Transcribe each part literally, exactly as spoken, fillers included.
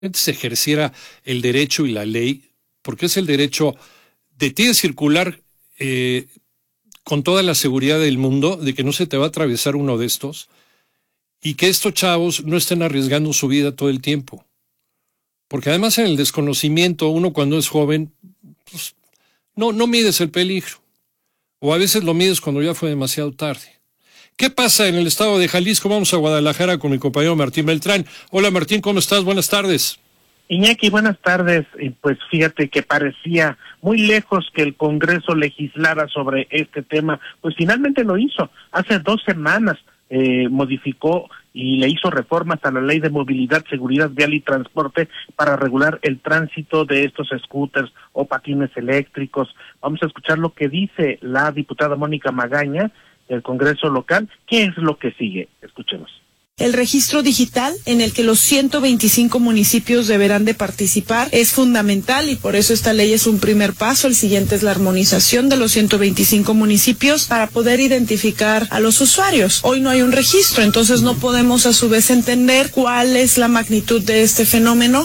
se ejerciera el derecho y la ley, porque es el derecho de ti de circular eh, con toda la seguridad del mundo, de que no se te va a atravesar uno de estos, y que estos chavos no estén arriesgando su vida todo el tiempo. Porque además en el desconocimiento, uno cuando es joven, pues, no, no mides el peligro. O a veces lo mides cuando ya fue demasiado tarde. ¿Qué pasa en el estado de Jalisco? Vamos a Guadalajara con mi compañero Martín Beltrán. Hola Martín, ¿cómo estás? Buenas tardes. Iñaki, buenas tardes. Pues fíjate que parecía muy lejos que el Congreso legislara sobre este tema. Pues finalmente lo hizo. Hace dos semanas eh, modificó y le hizo reformas a la Ley de Movilidad, Seguridad Vial y Transporte para regular el tránsito de estos scooters o patines eléctricos. Vamos a escuchar lo que dice la diputada Mónica Magaña del Congreso local. ¿Qué es lo que sigue? Escuchemos. El registro digital en el que los ciento veinticinco municipios deberán de participar es fundamental y por eso esta ley es un primer paso. El siguiente es la armonización de los ciento veinticinco municipios para poder identificar a los usuarios. Hoy no hay un registro, entonces no podemos a su vez entender cuál es la magnitud de este fenómeno.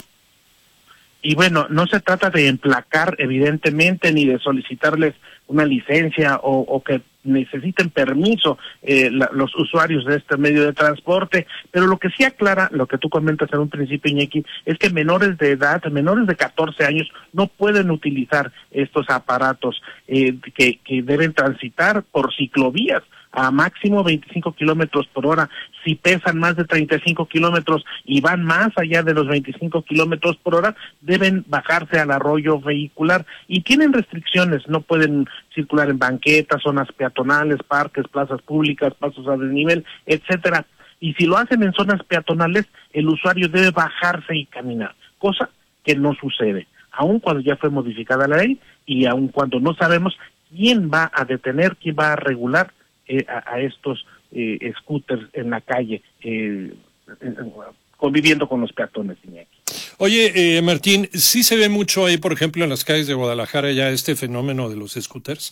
Y bueno, no se trata de emplacar evidentemente ni de solicitarles una licencia o, o que necesiten permiso eh, la, los usuarios de este medio de transporte, pero lo que sí aclara, lo que tú comentas en un principio, Iñaki, es que menores de edad, menores de catorce años, no pueden utilizar estos aparatos eh, que, que deben transitar por ciclovías a máximo veinticinco kilómetros por hora. Si pesan más de treinta y cinco kilómetros y van más allá de los veinticinco kilómetros por hora, deben bajarse al arroyo vehicular y tienen restricciones, no pueden circular en banquetas, zonas peatonales, parques, plazas públicas, pasos a desnivel, etcétera. Y si lo hacen en zonas peatonales, el usuario debe bajarse y caminar, cosa que no sucede, aun cuando ya fue modificada la ley y aun cuando no sabemos quién va a detener, quién va a regular Eh, a, a estos eh, scooters en la calle, eh, conviviendo con los peatones. Oye, eh, Martín, ¿sí se ve mucho ahí, por ejemplo, en las calles de Guadalajara ya este fenómeno de los scooters?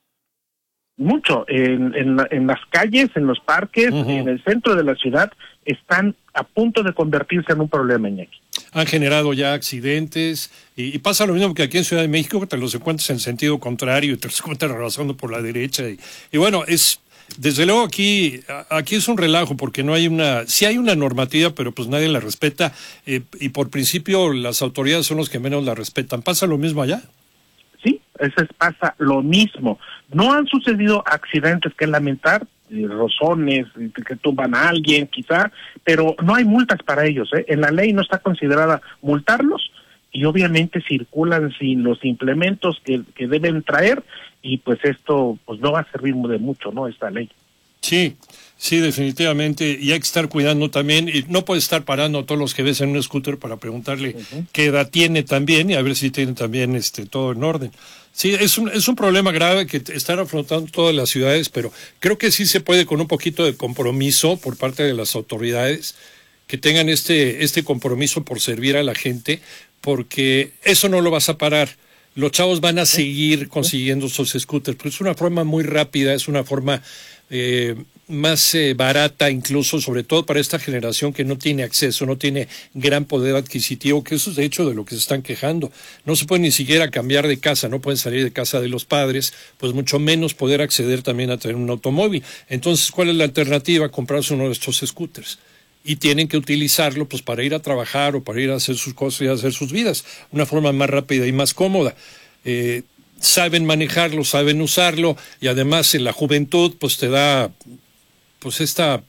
Mucho, en, en, la, en las calles, en los parques, uh-huh. en el centro de la ciudad, están a punto de convertirse en un problema, Iñaki. Han generado ya accidentes, y, y pasa lo mismo que aquí en Ciudad de México, que te los encuentras en sentido contrario, y te los encuentras rebasando por la derecha, y, y bueno, es, desde luego aquí, aquí es un relajo, porque no hay una, sí hay una normativa, pero pues nadie la respeta, eh, y por principio las autoridades son los que menos la respetan. ¿Pasa lo mismo allá? Sí, eso es, pasa lo mismo. No han sucedido accidentes que lamentar, rozones, que tumban a alguien quizá, pero no hay multas para ellos, ¿eh? En la ley no está considerada multarlos y obviamente circulan sin los implementos que, que deben traer y pues esto pues no va a servir de mucho, ¿no? Esta ley. Sí, sí, definitivamente, y hay que estar cuidando también, y no puedes estar parando a todos los que ves en un scooter para preguntarle uh-huh. qué edad tiene también y a ver si tiene también este todo en orden. Sí, es un, es un problema grave que están afrontando todas las ciudades, pero creo que sí se puede con un poquito de compromiso por parte de las autoridades, que tengan este, este compromiso por servir a la gente, porque eso no lo vas a parar. Los chavos van a seguir consiguiendo esos scooters, pero es una forma muy rápida, es una forma eh, más eh, barata incluso, sobre todo para esta generación que no tiene acceso, no tiene gran poder adquisitivo, que eso es de hecho de lo que se están quejando. No se puede ni siquiera cambiar de casa, no pueden salir de casa de los padres, pues mucho menos poder acceder también a tener un automóvil. Entonces, ¿cuál es la alternativa? Comprarse uno de estos scooters. Y tienen que utilizarlo pues para ir a trabajar o para ir a hacer sus cosas y a hacer sus vidas, una forma más rápida y más cómoda. Eh, saben manejarlo, saben usarlo, y además en la juventud pues te da pues esta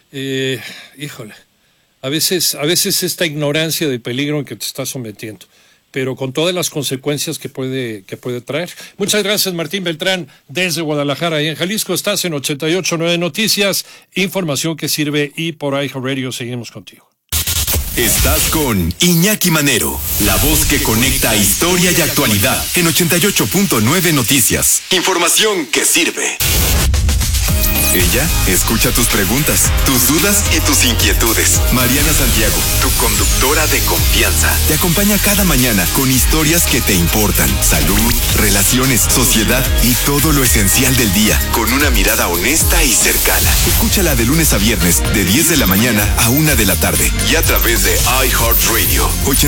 eh, híjole, a veces, a veces esta ignorancia del peligro en que te estás sometiendo, pero con todas las consecuencias que puede, que puede traer. Muchas gracias, Martín Beltrán, desde Guadalajara y en Jalisco. Estás en ochenta y ocho punto nueve Noticias, información que sirve, y por iHeartRadio seguimos contigo. Estás con Iñaki Manero, la voz que conecta historia y actualidad en ochenta y ocho punto nueve Noticias. Información que sirve. Ella escucha tus preguntas, tus dudas y tus inquietudes. Mariana Santiago, tu conductora de confianza, te acompaña cada mañana con historias que te importan. Salud, relaciones, sociedad y todo lo esencial del día, con una mirada honesta y cercana. Escúchala de lunes a viernes, de diez de la mañana a una de la tarde y a través de iHeartRadio.